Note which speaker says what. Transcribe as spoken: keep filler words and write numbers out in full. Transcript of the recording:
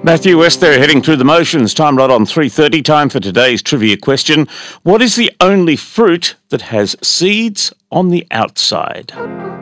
Speaker 1: Matthew West there, heading through the motions. Time right on three thirty. Time for today's trivia question. What is the only fruit that has seeds on the outside?